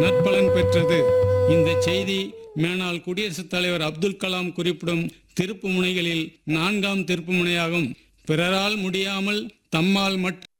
நற்பலன் பெற்றது. இந்த செய்தி மேனாள் குடியரசுத் தலைவர் அப்துல் கலாம் குறிப்பிடும் திருப்பு முனைகளில் 4ஆம் திருப்பு முனையாகும். பிறரால் முடியாமல் தம்மால் மட்டும்